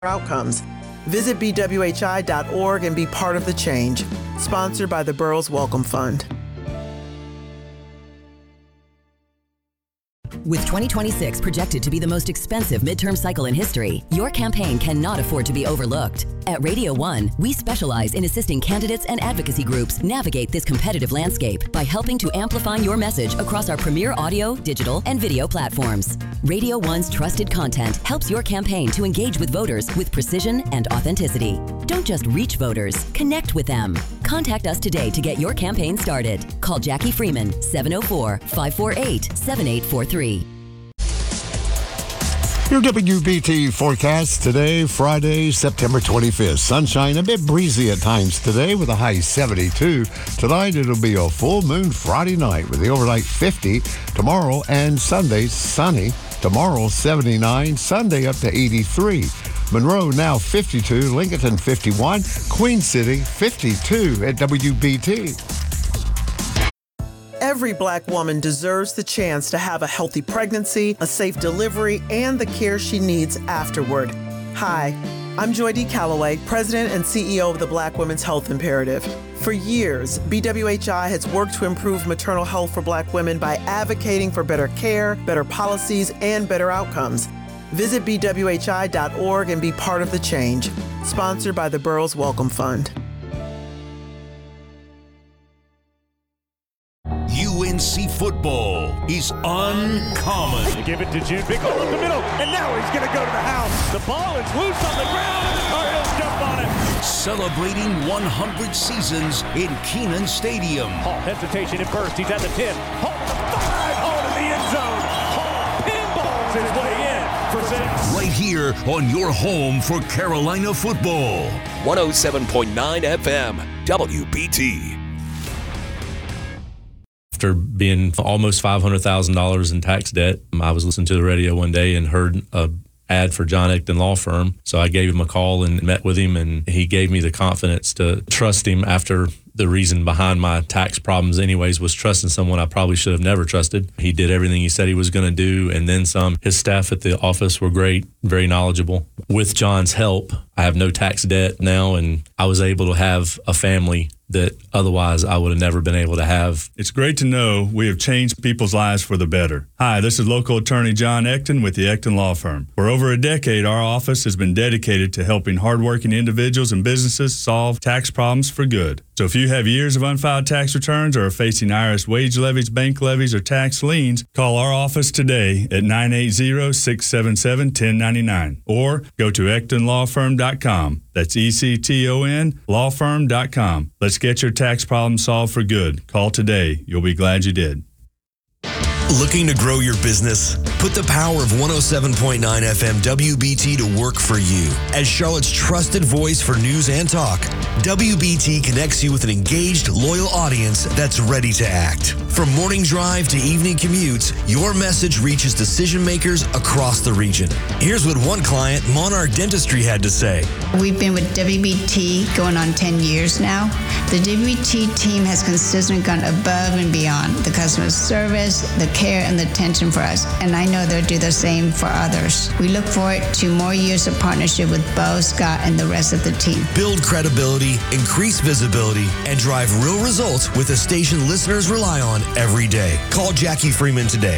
outcomes. Visit bwhi.org and be part of the change. Sponsored by the Burroughs Welcome Fund. With 2026 projected to be the most expensive midterm cycle in history, your campaign cannot afford to be overlooked. At Radio One, we specialize in assisting candidates and advocacy groups navigate this competitive landscape by helping to amplify your message across our premier audio, digital, and video platforms. Radio One's trusted content helps your campaign to engage with voters with precision and authenticity. Don't just reach voters, connect with them. Contact us today to get your campaign started. Call Jackie Freeman, 704-548-7843. Your WBT forecast today, Friday, September 25th. Sunshine, a bit breezy at times today with a high 72. Tonight, it'll be a full moon Friday night with the overnight 50. Tomorrow and Sunday, sunny. Tomorrow, 79. Sunday, up to 83. Monroe now 52. Lincoln 51. Queen City 52 at WBT. Every Black woman deserves the chance to have a healthy pregnancy, a safe delivery, and the care she needs afterward. Hi, I'm Joy D. Calloway, President and CEO of the Black Women's Health Imperative. For years, BWHI has worked to improve maternal health for Black women by advocating for better care, better policies, and better outcomes. Visit bwhi.org and be part of the change. Sponsored by the Burroughs Welcome Fund. UNC football is uncommon. They give it to June. Big hole up the middle, and now he's going to go to the house. The ball is loose on the ground, and the Cardinals jump on it. Celebrating 100 seasons in Kenan Stadium. Hall hesitation at first. He's at the 10. Hall to the 5. Hall to the end zone. Hall pinballs his way in for 6. Right here on your home for Carolina football. 107.9 FM, WBT. After being almost $500,000 in tax debt, I was listening to the radio one day and heard an ad for John Ecton Law Firm. So I gave him a call and met with him, and he gave me the confidence to trust him after the reason behind my tax problems anyways was trusting someone I probably should have never trusted. He did everything he said he was going to do, and then some. His staff at the office were great, very knowledgeable. With John's help, I have no tax debt now, and I was able to have a family that otherwise I would have never been able to have. It's great to know we have changed people's lives for the better. Hi, this is local attorney John Ecton with the Ecton Law Firm. For over a decade, our office has been dedicated to helping hardworking individuals and businesses solve tax problems for good. So if you have years of unfiled tax returns or are facing IRS wage levies, bank levies, or tax liens, call our office today at 980-677-1099 or go to EctonLawFirm.com. That's ECTON lawfirm.com. Let's get your tax problem solved for good. Call today. You'll be glad you did. Looking to grow your business? Put the power of 107.9 FM WBT to work for you. As Charlotte's trusted voice for news and talk, WBT connects you with an engaged, loyal audience that's ready to act. From morning drive to evening commutes, your message reaches decision makers across the region. Here's what one client, Monarch Dentistry, had to say. We've been with WBT going on 10 years now. The WBT team has consistently gone above and beyond the customer service, the care, and the attention for us. And I know they'll do the same for others. We look forward to more years of partnership with Bo, Scott, and the rest of the team. Build credibility, increase visibility, and drive real results with a station listeners rely on every day. Call Jackie Freeman today,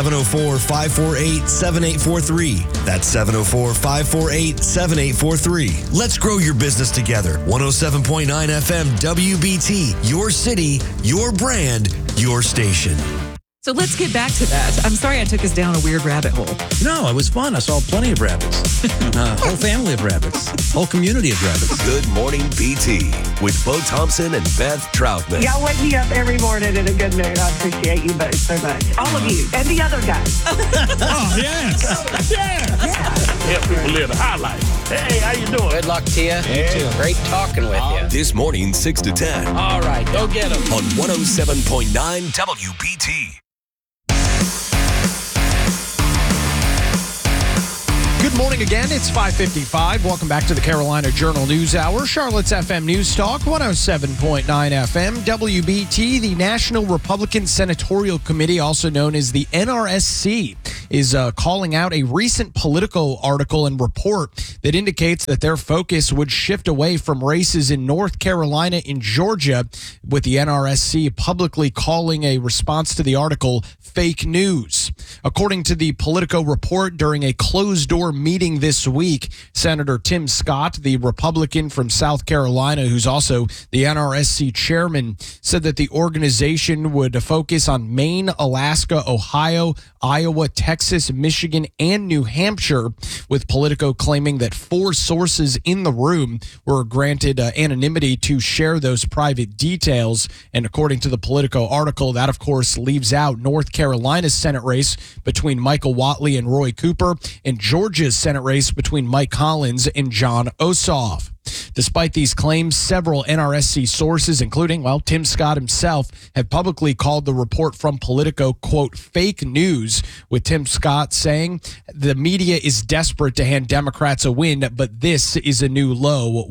704-548-7843. That's 704-548-7843. Let's grow your business together. 107.9 FM WBT, your city, your brand, your station. So let's get back to that. I'm sorry I took us down a weird rabbit hole. No, it was fun. I saw plenty of rabbits. Whole family of rabbits. Whole community of rabbits. Good Morning BT with Bo Thompson and Beth Troutman. Y'all wake me up every morning in a good mood. I appreciate you both so much. All of you. And the other guys. Oh, yes. Yeah. Help people live the high life. Hey, how you doing? Good luck to you. You too. Great talking with you. This morning, 6 to 10. All right, go get them. On 107.9 WBT. Good Morning again. It's 5:55. Welcome back to the Carolina Journal News Hour. Charlotte's FM News Talk, 107.9 FM. WBT, the National Republican Senatorial Committee, also known as the NRSC, is calling out a recent Politico article and report that indicates that their focus would shift away from races in North Carolina and Georgia, with the NRSC publicly calling a response to the article fake news. According to the Politico report, during a closed-door meeting this week, Senator Tim Scott, the Republican from South Carolina, who's also the NRSC chairman, said that the organization would focus on Maine, Alaska, Ohio, Iowa, Texas, Michigan, and New Hampshire, with Politico claiming that 4 sources in the room were granted anonymity to share those private details. And according to the Politico article, that, of course, leaves out North Carolina's Senate race between Michael Whatley and Roy Cooper, and Georgia's Senate race between Mike Collins and Jon Ossoff. Despite these claims, several NRSC sources, including, Tim Scott himself, have publicly called the report from Politico, quote, fake news, with Tim Scott saying the media is desperate to hand Democrats a win, but this is a new low,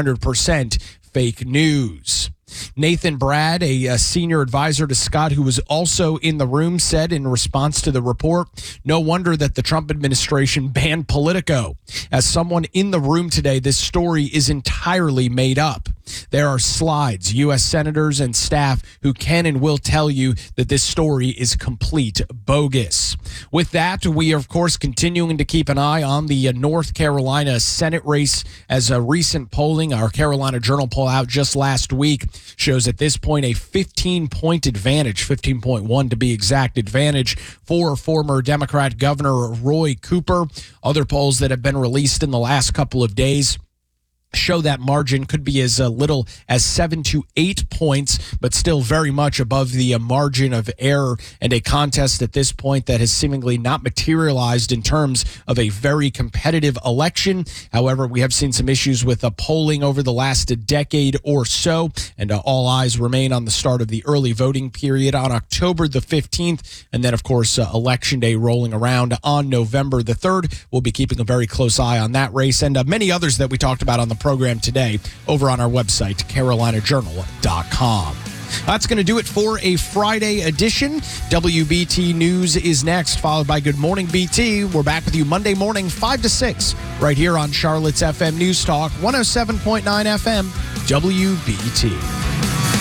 100% fake news. Nathan Brad, a senior advisor to Scott, who was also in the room, said in response to the report, no wonder that the Trump administration banned Politico. As someone in the room today, this story is entirely made up. There are slides, U.S. senators and staff who can and will tell you that this story is complete bogus. With that, we are, of course, continuing to keep an eye on the North Carolina Senate race, as a recent polling, our Carolina Journal poll out just last week, shows at this point a 15-point advantage, 15.1 to be exact, advantage for former Democrat Governor Roy Cooper. Other polls that have been released in the last couple of days show that margin could be as little as 7 to 8 points, but still very much above the margin of error, and a contest at this point that has seemingly not materialized in terms of a very competitive election. However, we have seen some issues with polling over the last decade or so, and all eyes remain on the start of the early voting period on October the 15th, and then, of course, Election Day rolling around on November the 3rd. We'll be keeping a very close eye on that race and many others that we talked about on the program today over on our website, carolinajournal.com. That's going to do it for a Friday edition. WBT News is next, followed by Good Morning BT. We're back with you Monday morning, 5 to 6, right here on Charlotte's FM News Talk, 107.9 FM, WBT.